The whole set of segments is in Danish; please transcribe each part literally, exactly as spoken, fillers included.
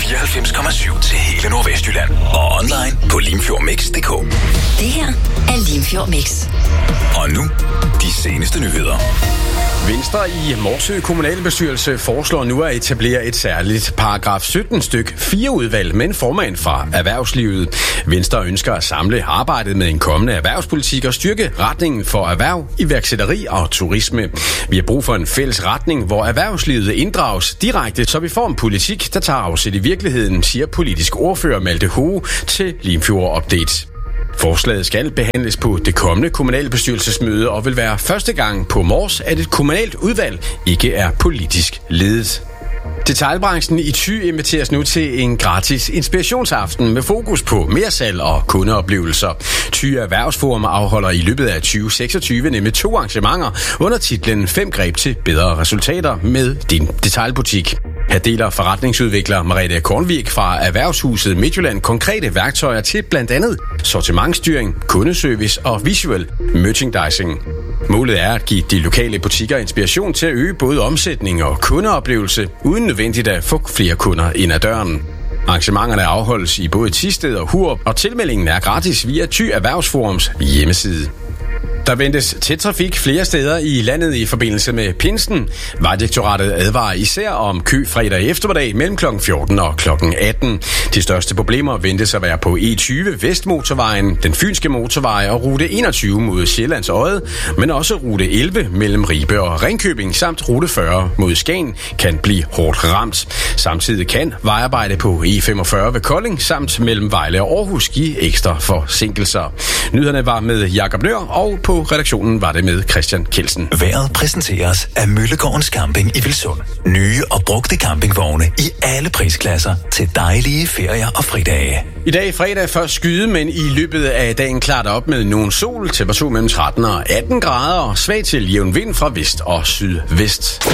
fireoghalvfems komma syv til hele Nordvestjylland. Og online på limfjordmix punktum d k. Det her er Limfjord Mix. Og nu, de seneste nyheder. Venstre i Morsø kommunalbestyrelse foreslår nu at etablere et særligt paragraf sytten styk fire udvalg med en formand fra erhvervslivet. Venstre ønsker at samle arbejdet med en kommende erhvervspolitik og styrke retningen for erhverv, iværksætteri og turisme. Vi har brug for en fælles retning, hvor erhvervslivet inddrages direkte, så vi får en politik, der tager afsæt i virkeligheden, siger politisk ordfører Malte Hoge til Limfjord Update. Forslaget skal behandles på det kommende kommunalbestyrelsesmøde og vil være første gang på Mors, at et kommunalt udvalg ikke er politisk ledet. Detailbranchen i Thy inviteres nu til en gratis inspirationsaften med fokus på mersalg og kundeoplevelser. Thy Erhvervsforum afholder i løbet af tyve seksogtyve nemlig to arrangementer under titlen fem greb til bedre resultater med din detailbutik. Her deler forretningsudvikler Merete Kornvik fra Erhvervshuset Midtjylland konkrete værktøjer til blandt andet sortimentsstyring, kundeservice og visual merchandising. Målet er at give de lokale butikker inspiration til at øge både omsætning og kundeoplevelse, uden nødvendigt at få flere kunder ind ad døren. Arrangementerne afholdes i både Thisted og Hurup, og tilmeldingen er gratis via Thy Erhvervsforums hjemmeside. Der ventes tæt trafik flere steder i landet i forbindelse med pinsen. Vejdirektoratet advarer især om kø fredag eftermiddag mellem klokken fjorten og klokken atten. De største problemer ventes at være på E tyve Vestmotorvejen, den Fynske Motorvej og rute enogtyve mod Sjællands Odde, men også rute elleve mellem Ribe og Ringkøbing samt rute fyrre mod Skagen kan blive hårdt ramt. Samtidig kan vejarbejde på E femogfyrre ved Kolding samt mellem Vejle og Aarhus give ekstra forsinkelser. Nyhederne var med Jakob Nør, og på redaktionen var det med Christian Kelsen. Vejret præsenteres af Møllegårdens Camping i Vilsund. Nye og brugte campingvogne i alle prisklasser til dejlige ferier og fridage. I dag fredag først skyde, men i løbet af dagen klart op med nogen sol, temperatur mellem tretten og atten grader og svag til jævn vind fra vest og sydvest.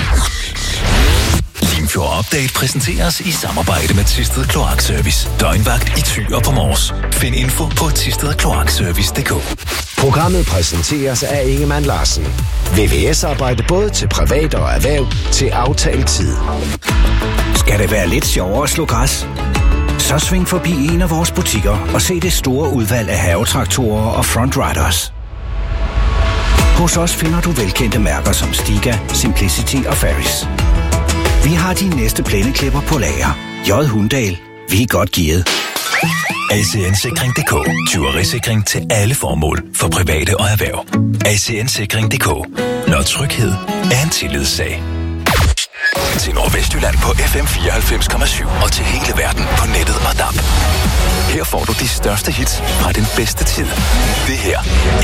Limfjord Update præsenteres i samarbejde med Thisted Kloakservice. Døgnvagt i Thy og på Mors. Find info på thisted kloakservice punktum d k. Programmet præsenteres af Ingemann Larsen. V V S-arbejde både til privat og erhverv til aftalt tid. Skal det være lidt sjovere at slå græs? Så sving forbi en af vores butikker og se det store udvalg af havetraktorer og Frontriders. Hos os finder du velkendte mærker som Stiga, Simplicity og Ferris. Vi har de næste plændeklipper på lager. J. Hundahl. Vi er godt gearet. A C N Sikring punktum d k. Tyverisikring til alle formål for private og erhverv. A C N Sikring punktum d k. Når tryghed er en tillidssag. Til Nordvestjylland på F M fireoghalvfems komma syv og til hele verden på nettet og D A B. Her får du de største hits fra den bedste tid. Det her